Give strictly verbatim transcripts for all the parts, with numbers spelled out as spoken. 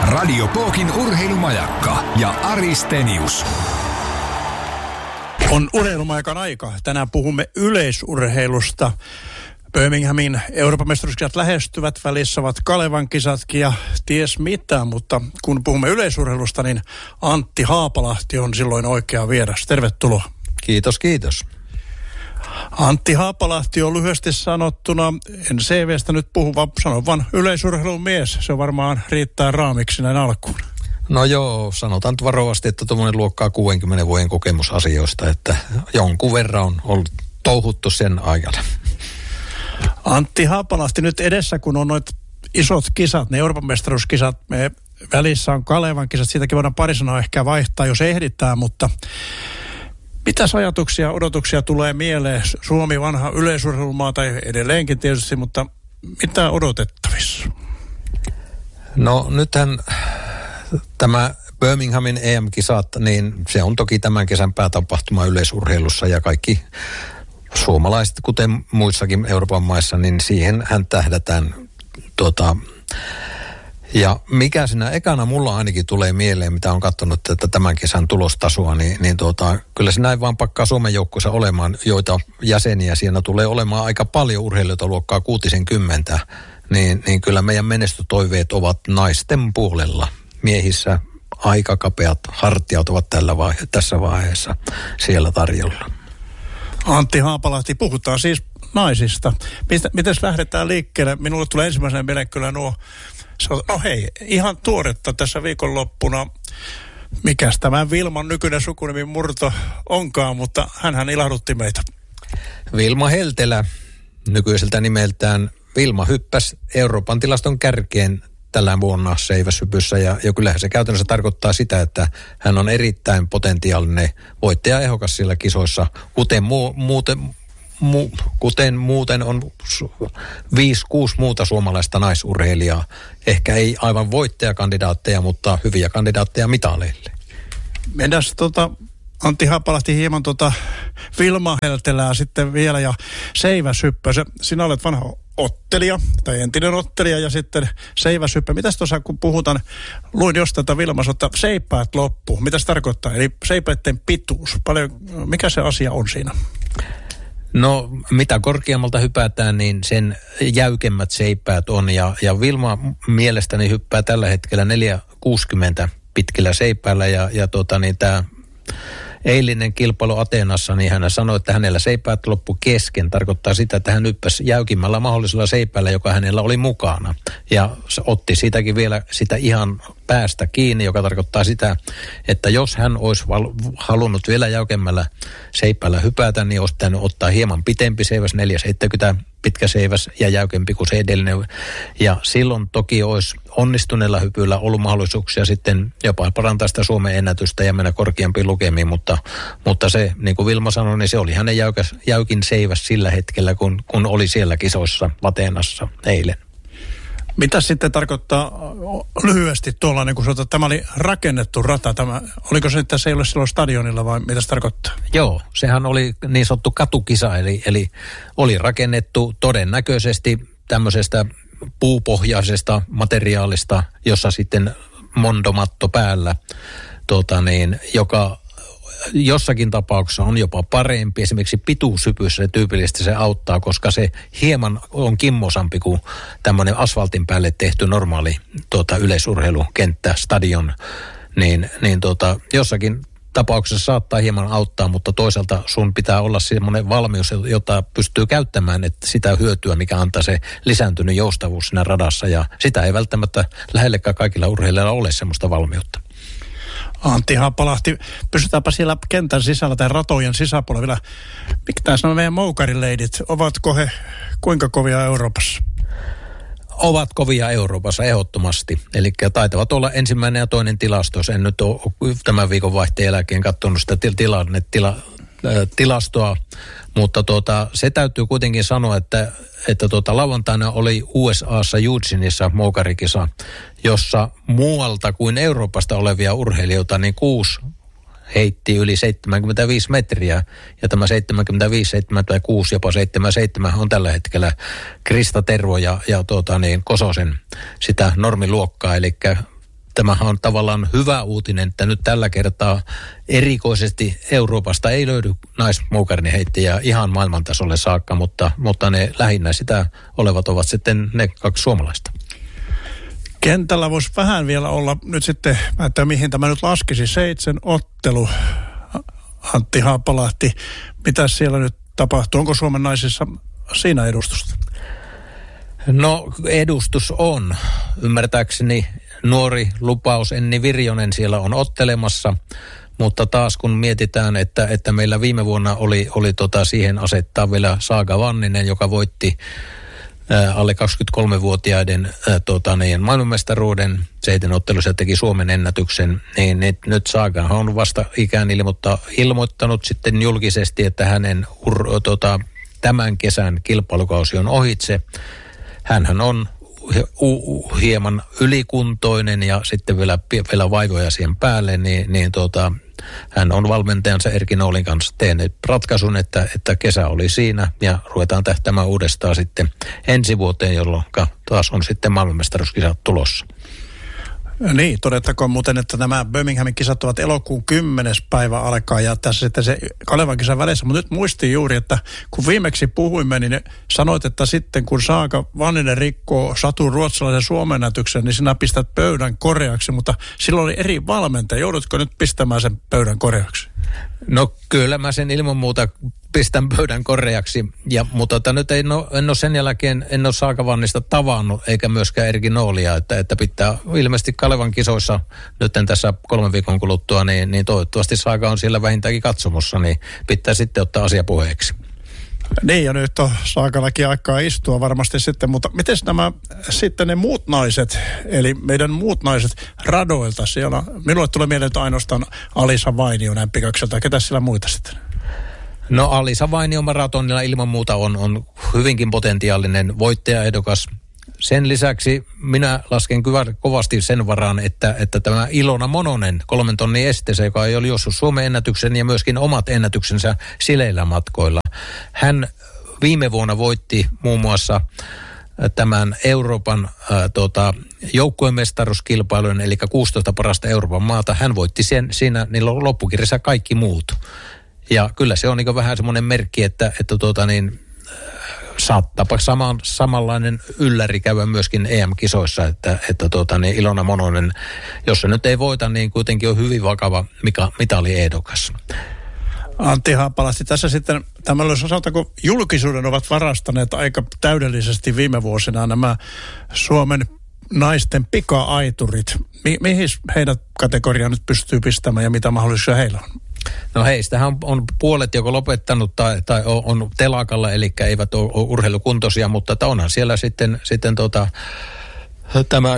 Radio Pookin urheilumajakka ja Ari Stenius. On urheilumajakan aika. Tänään puhumme yleisurheilusta. Birminghamin Euroopan mestaruuskisat lähestyvät, välissä ovat Kalevan kisatkin ja ties mitä, mutta kun puhumme yleisurheilusta, niin Antti Haapalahti on silloin oikea vieras. Tervetuloa. Kiitos, kiitos. Antti Haapalahti on lyhyesti sanottuna, en C V:stä nyt puhu, vaan sanon vaan yleisurheilun mies. Se on varmaan riittää raamiksi näin alkuun. No joo, sanotaan varovasti, että tuommoinen luokkaa kuudenkymmenen vuoden kokemus asioista, että jonkun verran on ollut touhuttu sen aikana. Antti Haapalahti nyt edessä, kun on noit isot kisat, ne Euroopan mestaruuskisat, me välissä on Kalevan kisat, siitäkin voidaan pari sanaa ehkä vaihtaa, jos ehditään, mutta mitäs ajatuksia, odotuksia tulee mieleen? Suomi vanha yleisurheilumaa tai edelleenkin tietysti, mutta mitä odotettavissa? No nythän tämä Birminghamin E M-kisat, niin se on toki tämän kesän päätapahtuma yleisurheilussa ja kaikki suomalaiset, kuten muissakin Euroopan maissa, niin siihen hän tähdätään. Tuota, ja mikä siinä ekana mulla ainakin tulee mieleen, mitä on katsonut että tämän kesän tulostasoa, niin, niin tuota, kyllä se näin vaan pakkaa Suomen joukkueessa olemaan, joita jäseniä siinä tulee olemaan aika paljon urheilijoita luokkaa kuutisenkymmentä, niin, niin kyllä meidän menestytoiveet ovat naisten puolella. Miehissä aika kapeat hartiat ovat tällä vaihe- tässä vaiheessa siellä tarjolla. Antti Haapalahti, puhutaan siis naisista. Miten lähdetään liikkeelle? Minulle tulee ensimmäisenä mieleen kyllä nuo, no hei, ihan tuoretta tässä viikonloppuna. Mikäs tämä Vilman nykyinen sukunimi Murto onkaan, mutta hänhän ilahdutti meitä. Vilma Heltelä, nykyiseltä nimeltään Vilma hyppäsi Euroopan tilaston kärkeen tällä vuonna seiväshypyssä ja, ja kyllähän se käytännössä tarkoittaa sitä, että hän on erittäin potentiaalinen voittajaehokas sillä kisoissa, kuten, muu, muuten, mu, kuten muuten on viisi kuusi muuta suomalaista naisurheilijaa. Ehkä ei aivan voittajakandidaatteja, mutta hyviä kandidaatteja mitaleille. Mennäs tota, Antti Haapalahti hieman tota Vilma Heltelää sitten vielä ja seiväshyppä. Sinä olet vanha ottelija tai entinen ottelija ja sitten seiväshyppä. Mitäs tuossa kun puhutaan, luin jostain tätä Vilmassa, että seipäät loppu. Mitä se tarkoittaa? Eli seipäiden pituus. Paljon, mikä se asia on siinä? No mitä korkeammalta hypätään, niin sen jäykemmät seipäät on ja, ja Vilma mielestäni hyppää tällä hetkellä neljä kuusikymmentä pitkillä seipäällä ja, ja tota niin tämä eilinen kilpailu Ateenassa, niin hän sanoi, että hänellä seipäät loppu kesken. Tarkoittaa sitä, että hän hyppäsi jäykimmällä mahdollisella seipäällä, joka hänellä oli mukana. Ja otti siitäkin vielä sitä ihan päästä kiinni, joka tarkoittaa sitä, että jos hän olisi val- halunnut vielä jäykemmällä seipäällä hypätä, niin olisi pitänyt ottaa hieman pitempi seiväs, neljä seitsemänkymmentä pitkä seiväs ja jäykempi kuin se edellinen. Ja silloin toki olisi onnistuneella hypyllä ollut mahdollisuuksia sitten jopa parantaa sitä Suomen ennätystä ja mennä korkeampiin lukemiin, mutta, mutta se, niin kuin Vilma sanoi, niin se oli hänen jäykäs, jäykin seiväs sillä hetkellä, kun, kun oli siellä kisoissa Ateenassa eilen. Mitä sitten tarkoittaa lyhyesti tuollainen, kun sanotaan, että tämä oli rakennettu rata, tämä, oliko se, että se ei ole silloin stadionilla vai mitä se tarkoittaa? Joo, sehän oli niin sanottu katukisa, eli, eli oli rakennettu todennäköisesti tämmöisestä puupohjaisesta materiaalista, jossa sitten mondomatto päällä, tota niin, joka jossakin tapauksessa on jopa parempi. Esimerkiksi pituushypyssä se tyypillisesti se auttaa, koska se hieman on kimmosampi kuin tämmöinen asfaltin päälle tehty normaali tuota, yleisurheilukenttä, stadion. Niin, niin tuota, jossakin tapauksessa saattaa hieman auttaa, mutta toisaalta sun pitää olla semmoinen valmius, jota pystyy käyttämään, että sitä hyötyä, mikä antaa se lisääntynyt joustavuus siinä radassa. Ja sitä ei välttämättä lähellekään kaikilla urheilijoilla ole semmoista valmiutta. Antti Haapalahti, pysytäänpä siellä kentän sisällä tai ratojen sisäpuolella vielä. Mikä sanoo meidän moukarileidit? Ovatko he kuinka kovia Euroopassa? Ovat kovia Euroopassa ehdottomasti. Eli taitavat olla ensimmäinen ja toinen tilastos. En nyt ole tämän viikon vaihteen jälkeen katsonut sitä tilanne, tila, tilastoa, mutta tuota, se täytyy kuitenkin sanoa, että, että tuota, lauantaina oli U S A:ssa Eugeneissa moukarikisa, jossa muualta kuin Euroopasta olevia urheilijoita niin kuusi heitti yli seitsemänkymmentäviisi metriä, ja tämä seitsemänkymmentäviisi, seitsemänkymmentäkuusi, jopa seitsemänkymmentäseitsemän on tällä hetkellä Krista Tervo ja, ja tuota niin, Kososen sitä normiluokkaa, eli tämähän on tavallaan hyvä uutinen, että nyt tällä kertaa erikoisesti Euroopasta ei löydy naismoukarniheittäjiä ihan maailmantasolle saakka, mutta, mutta ne lähinnä sitä olevat ovat sitten ne kaksi suomalaista. Kentällä voisi vähän vielä olla nyt sitten, että mihin tämä nyt laskisi, seitsemän ottelu, Antti Haapalahti. Mitä siellä nyt tapahtuu? Onko Suomen naisissa siinä edustusta? No edustus on. Ymmärtääkseni nuori lupaus Enni Virjonen siellä on ottelemassa, mutta taas kun mietitään, että, että meillä viime vuonna oli, oli tota siihen asettaa vielä Saaga Vanninen, joka voitti ää, alle kaksikymmentäkolmevuotiaiden ää, tota, niin, maailmanmestaruuden, seitsemän ottelussa teki Suomen ennätyksen, niin nyt, nyt Saaga on vasta ikään ilmoittaa, ilmoittanut sitten julkisesti, että hänen ur, tota, tämän kesän kilpailukausi on ohitse. Hänhän on hieman ylikuntoinen ja sitten vielä, vielä vaivoja siihen päälle, niin, niin tota, hän on valmentajansa Erkki Noolin kanssa tehnyt ratkaisun, että, että kesä oli siinä ja ruvetaan tähtämään uudestaan sitten ensi vuoteen, jolloin taas on sitten maailmanmestaruuskisat tulossa. Niin, todettakoon muuten, että nämä Birminghamin kisat ovat elokuun kymmenes päivä alkaa ja tässä sitten se Kalevan kisan välissä. Mutta nyt muistin juuri, että kun viimeksi puhuimme, niin sanoit, että sitten kun Saaga Vanninen rikkoo Satu ruotsalaisen suomennätyksen, niin sinä pistät pöydän koreaksi, mutta silloin oli eri valmentaja. Joudutko nyt pistämään sen pöydän koreaksi? No kyllä mä sen ilman muuta pistän pöydän koreaksi, ja, mutta tota, nyt en ole, en ole sen jälkeen, en ole Saaga Vannista tavannut, eikä myöskään Erkki Noolia, että, että pitää ilmeisesti Kalevan kisoissa nyt tässä kolmen viikon kuluttua, niin, niin toivottavasti Saaga on siellä vähintäänkin katsomossa, niin pitää sitten ottaa asia puheeksi. Niin, ja nyt on Saagallakin aikaa istua varmasti sitten, mutta miten nämä sitten ne muut naiset, eli meidän muut naiset radoilta siellä, minulle tulee mieleen, että ainoastaan Alisa Vainio näin pikakselta, ketä siellä muita sitten? No Alisa Vainio maratonilla ilman muuta on, on hyvinkin potentiaalinen voittajaehdokas. Sen lisäksi minä lasken kovasti sen varaan, että, että tämä Ilona Mononen, kolmen tonnin esteessä, joka ei ole juossut Suomen ennätyksen ja myöskin omat ennätyksensä sileillä matkoilla. Hän viime vuonna voitti muun muassa tämän Euroopan ää, tota, joukkuemestaruuskilpailun, eli kuusitoista parasta Euroopan maata. Hän voitti sen, siinä niillä loppukirjassa kaikki muut. Ja kyllä se on niin vähän semmoinen merkki, että, että tuota niin, saattaapa sama, samanlainen ylläri käydä myöskin E M-kisoissa, että, että tuota niin, Ilona Mononen, jos se nyt ei voita, niin kuitenkin on hyvin vakava mitaliehdokas. Antti Haapalasti, tässä sitten tämmöllä sanotaanko julkisuuden ovat varastaneet aika täydellisesti viime vuosina nämä Suomen naisten pika-aiturit. Mi- mihin heidät kategoria nyt pystyy pistämään ja mitä mahdollisuuksia heillä on? No heistähän on, on puolet joko lopettanut tai, tai on, on telakalla, eli eivät ole, ole urheilukuntoisia, mutta onhan siellä sitten, sitten tota, tämä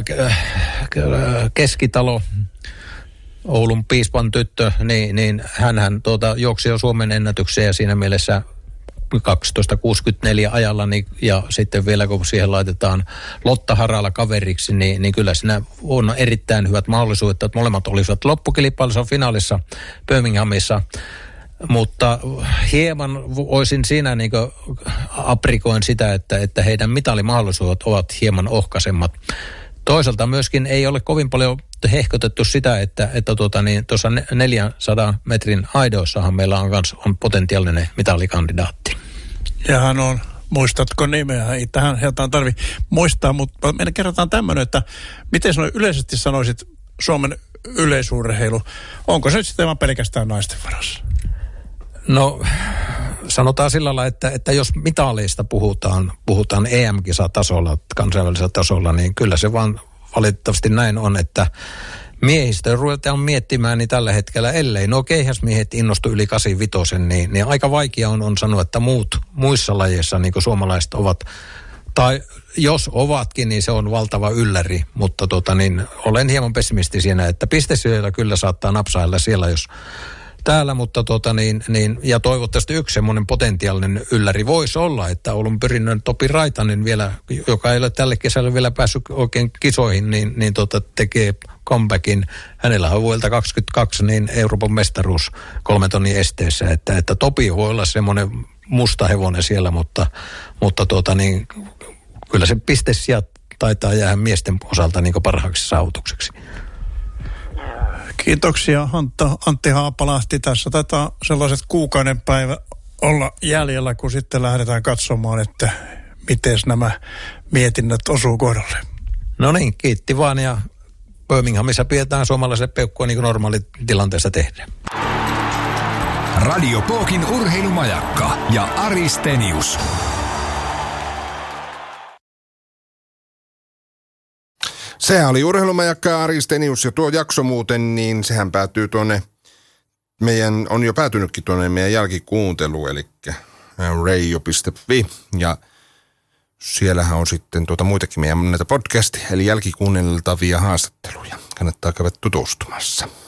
Keskitalo, Oulun piispan tyttö, niin, niin hänhän tuota, juoksi jo Suomen ennätyksiä ja siinä mielessä kaksitoista kuusikymmentäneljä ajalla, niin, ja sitten vielä kun siihen laitetaan Lotta Harala kaveriksi, niin, niin kyllä siinä on erittäin hyvät mahdollisuudet, että molemmat olisivat loppukilpailussa finaalissa Birminghamissa, mutta hieman voisin siinä niin kuin aprikoin sitä, että, että heidän mitalimahdollisuudet ovat hieman ohkaisemmat. Toisaalta myöskin ei ole kovin paljon hehkotettu sitä, että, että tuota niin, tuossa neljänsadan metrin aidoissahan meillä on, kans, on potentiaalinen mitalikandidaatti. Ja hän on, muistatko nimeä? Ei tähän jotain tarvitse muistaa, mutta meidän kerrotaan tämmöinen, että miten sinä yleisesti sanoisit Suomen yleisurheilu, onko se nyt sitten vaan pelkästään naisten varassa? No sanotaan sillä lailla, että, että jos mitaleista puhutaan, puhutaan E M-kisatasolla, kansainvälisellä tasolla, niin kyllä se vaan valitettavasti näin on, että miehistä ruvetaan miettimään niin tällä hetkellä, ellei nuo keihäsmiehet innostu yli kahdeksankymmentäviisi, niin, niin aika vaikea on, on sanoa, että muut muissa lajeissa niin kuin suomalaiset ovat, tai jos ovatkin, niin se on valtava ylläri, mutta tota, niin, olen hieman pessimisti siinä, että pistesyöllä kyllä saattaa napsailla siellä, jos täällä, mutta tota niin, niin, ja toivottavasti yksi semmoinen potentiaalinen ylläri voisi olla, että Oulun Pyrinnön Topi Raitanen vielä, joka ei ole tälle kesällä vielä päässyt oikein kisoihin, niin, niin tota, tekee comebackin. Hänellä on vuodelta kaksikymmentäkaksi niin Euroopan mestaruus kolmen tonnin esteessä, että, että Topi voi olla semmoinen musta hevonen siellä, mutta, mutta tota niin, kyllä se pistesijat taitaa jäädä miesten osalta niin kuin parhaaksi saavutukseksi. Kiitoksia Antta, Antti Haapalahti. Tässä taitaa sellaiset kuukauden päivä olla jäljellä, kun sitten lähdetään katsomaan, että miten nämä mietinnöt osuu kohdalle. No niin, kiitti vaan ja Birminghamissa pidetään suomalaiset peukkua niin kuin normaalitilanteessa tehdään. Radio Pookin urheilumajakka ja Ari Stenius. Sehän oli urheilumajakka Ari Stenius ja tuo jakso muuten, niin sehän päätyy tuonne, meidän, on jo päätynytkin tuonne meidän jälkikuuntelu, eli radio piste fi ja siellähän on sitten tuota muitakin meidän näitä podcast, eli jälkikuunneltavia haastatteluja. Kannattaa käydä tutustumassa.